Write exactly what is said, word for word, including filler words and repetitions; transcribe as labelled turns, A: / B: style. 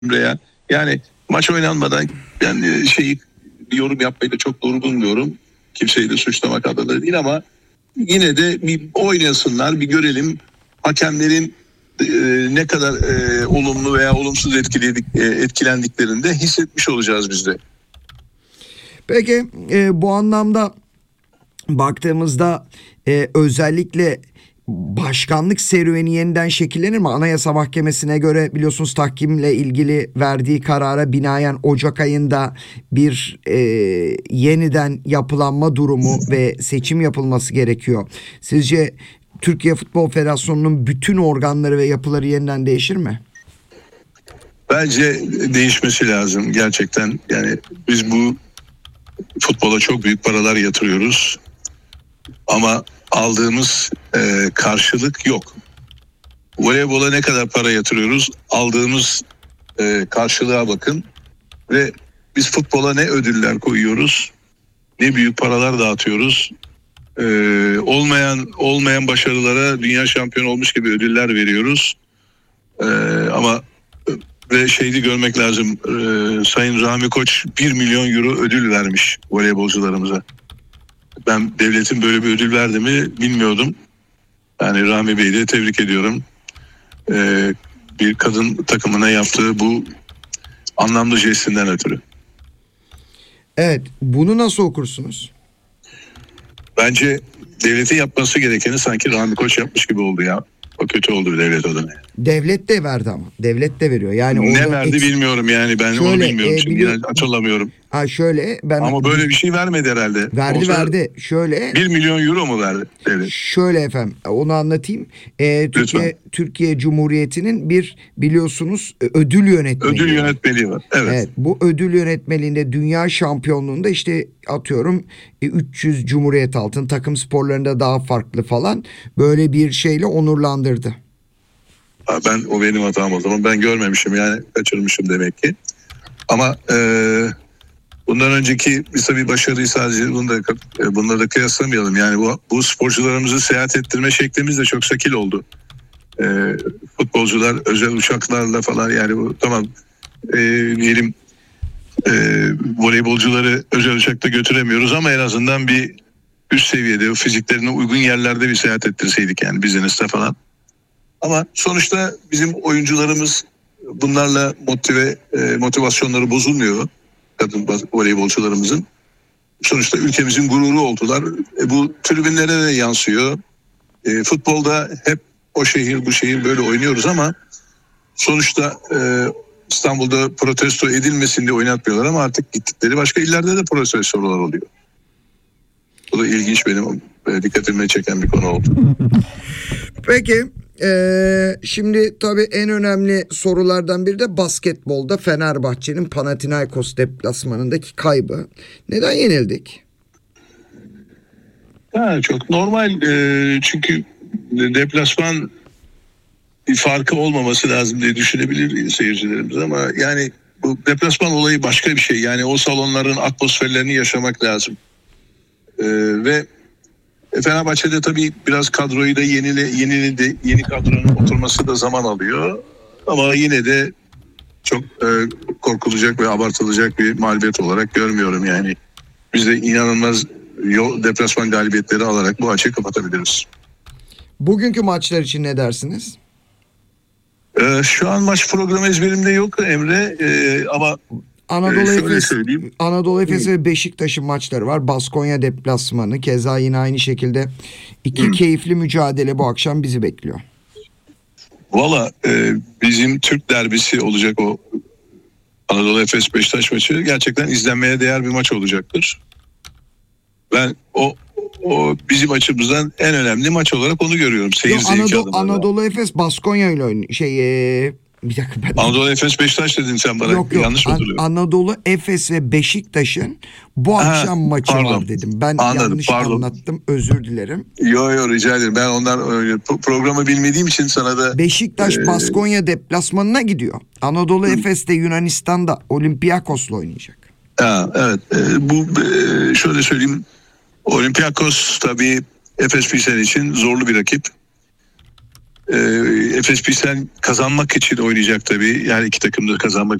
A: Emre'ye. Yani maç oynanmadan ben şeyi bir yorum yapmayı da çok doğru bulmuyorum. Kimseyi de suçlamak adına değil ama yine de bir oynasınlar, bir görelim hakemlerin e, ne kadar e, olumlu veya olumsuz etkiledik, e, etkilendiklerinde hissetmiş olacağız biz de.
B: Peki e, bu anlamda baktığımızda e, özellikle başkanlık serüveni yeniden şekillenir mi? Anayasa Mahkemesi'ne göre biliyorsunuz tahkimle ilgili verdiği karara binaen Ocak ayında bir e, yeniden yapılanma durumu ve seçim yapılması gerekiyor. Sizce Türkiye Futbol Federasyonu'nun bütün organları ve yapıları yeniden değişir mi?
A: Bence değişmesi lazım gerçekten. Yani biz bu futbola çok büyük paralar yatırıyoruz ama aldığımız e, karşılık yok. Voleybola ne kadar para yatırıyoruz, aldığımız e, karşılığa bakın ve biz futbola ne ödüller koyuyoruz, ne büyük paralar dağıtıyoruz. E, olmayan olmayan başarılara dünya şampiyonu olmuş gibi ödüller veriyoruz. E, ama ve şeyi görmek lazım, e, Sayın Rahmi Koç bir milyon euro ödül vermiş voleybolcularımıza. Ben devletin böyle bir ödül verdi mi bilmiyordum. Yani Rahmi Bey'i de tebrik ediyorum. Ee, bir kadın takımına yaptığı bu anlamlı jestinden ötürü.
B: Evet, bunu nasıl okursunuz?
A: Bence devletin yapması gerekeni sanki Rahmi Koç yapmış gibi oldu ya. O kötü oldu devlet adına.
B: Devlet de verdi ama. Devlet de veriyor. Yani
A: ne verdi eks- bilmiyorum yani ben şöyle, onu bilmiyorum. E, Şimdi biliyor, hatırlamıyorum.
B: Ha şöyle ben
A: Ama böyle bir şey vermedi herhalde.
B: Verdi Olsa verdi. Şöyle
A: bir milyon euro mu verdi devlet?
B: Şöyle efendim onu anlatayım. Ee, Türkiye Türkiye Cumhuriyeti'nin bir biliyorsunuz ödül yönetmeliği.
A: Ödül yönetmeliği var. Evet.
B: Evet. Bu ödül yönetmeliğinde dünya şampiyonluğunda işte atıyorum üç yüz Cumhuriyet altın, takım sporlarında daha farklı falan böyle bir şeyle onurlandırdı.
A: Ben o benim hatam o zaman. Ben görmemişim yani kaçırmışım demek ki. Ama e, bundan önceki bir başarıyı sadece bunu da, bunları da kıyaslamayalım. Yani bu, bu sporcularımızı seyahat ettirme şeklimiz de çok sakil oldu. E, futbolcular özel uçaklarla falan yani bu tamam e, diyelim e, voleybolcuları özel uçakta götüremiyoruz ama en azından bir üst seviyede fiziklerine uygun yerlerde bir seyahat ettirseydik yani business'ta falan. Ama sonuçta bizim oyuncularımız bunlarla motive e, motivasyonları bozulmuyor kadın voleybolcularımızın. Sonuçta ülkemizin gururu oldular. E, bu tribünlere de yansıyor. E, futbolda hep o şehir bu şehir böyle oynuyoruz ama sonuçta e, İstanbul'da protesto edilmesin diye oynatmıyorlar ama artık gittikleri başka illerde de protestolar oluyor. Bu da ilginç benim e, dikkatimi çeken bir konu oldu.
B: Peki. Ee, şimdi tabii en önemli sorulardan biri de basketbolda Fenerbahçe'nin Panathinaikos deplasmanındaki kaybı. Neden yenildik?
A: Ha, çok normal e, çünkü deplasman bir farkı olmaması lazım diye düşünebilir seyircilerimiz ama yani bu deplasman olayı başka bir şey. Yani o salonların atmosferlerini yaşamak lazım. E, ve Fenerbahçe'de tabii biraz kadroyu da yenile, yeniledi, yeni kadronun oturması da zaman alıyor. Ama yine de çok e, korkulacak ve abartılacak bir mağlubiyet olarak görmüyorum yani. Biz de inanılmaz yol, deplasman galibiyetleri alarak bu açığı kapatabiliriz.
B: Bugünkü maçlar için ne dersiniz?
A: E, şu an maç programı ezberimde yok Emre e, ama
B: Anadolu Efes, Anadolu Efes ve Beşiktaş'ın maçları var. Baskonya deplasmanı. Keza yine aynı şekilde iki Hı. keyifli mücadele bu akşam bizi bekliyor.
A: Valla e, bizim Türk derbisi olacak o Anadolu Efes Beşiktaş maçı. Gerçekten izlenmeye değer bir maç olacaktır. Ben o o bizim açımızdan en önemli maç olarak onu görüyorum. Seyir
B: Yo, Anadolu, Anadolu Efes Baskonya ile oynuyor. Şey e, bir dakika ben...
A: Anadolu Efes Beşiktaş dedin sen bana.
B: Yok yok.
A: Yanlış mı hatırlıyorum?
B: Anadolu Efes ve Beşiktaş'ın bu ha, akşam maçı pardon. var dedim. Ben Anladım, yanlış pardon. anlattım. Özür dilerim.
A: Yok yok rica ederim. Ben ondan programı bilmediğim için sana da...
B: Beşiktaş e... Baskonya deplasmanına gidiyor. Anadolu Hı. Efes de Yunanistan'da Olympiakos'la oynayacak.
A: Ha, evet. E, bu e, şöyle söyleyeyim. Olympiakos tabii Efes Pilsen için zorlu bir rakip. e, Efes Pilsen kazanmak için oynayacak tabii. Yani iki takım da kazanmak